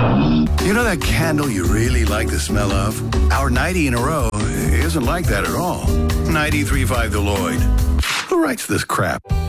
You know that candle you really like the smell of? Our 90 in a row isn't like that at all. 93.5 The Lloyd. Who writes this crap?